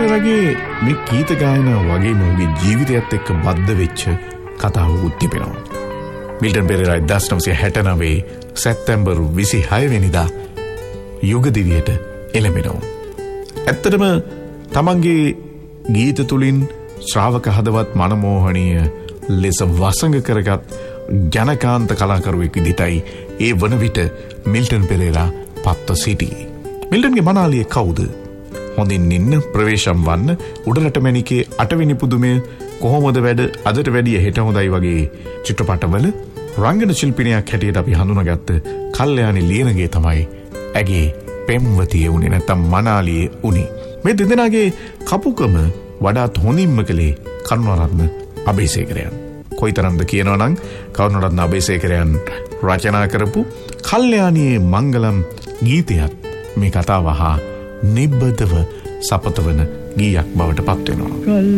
වගේ මේ ගීත ගායනා වගේ මොහුගේ ජීවිතයත් එක්ක බද්ධ වෙච්ච කතාවකුත් තිබෙනවා. මිල්ටන් පෙරේරා 1969 සැප්තැම්බර් 26 වෙනිදා යුගදිවියට එළඹෙනවා. ඇත්තටම තමන්ගේ ගීත තුලින් ශ්‍රාවක හදවත් මනමෝහනීය ලෙස වසඟ කරගත් ජනකාන්ත කලාකරුවෙක් විදිහටයි ඒ වන විට මිල්ටන් පෙරේරා පත්ව සිටියේ. මිල්ටන්ගේ මනාලිය කවුද? හොඳින් ඉන්න, ප්‍රවේශම් වන්න, උඩරට මැණිකේ 8 වෙනි පුදුමය, කොහොමද වැඩ, අදට වැඩිය හෙට හොඳයි වගේ චිත්‍රපටවල රංගන ශිල්පිනියක් හැටියට අපි හඳුනාගත්ත කල්යාණි ලියනගේ තමයි ඇගේ පෙම්වතිය උනේ, නැත්නම් මනාලියේ උනේ. මේ දෙදෙනාගේ කපුකම වඩාත් හොඳින්ම කළේ කරුණාරත්න අබේසේකරයන්. කොයිතරම්ද කියනවනම් කරුණාරත්න අබේසේකරයන් රචනා කරපු කල්යාණියේ මංගලම් ගීතයත් මේ කතාව හා නිබ්බදව සපතවන ගීයක් බවට පත් වෙනවා.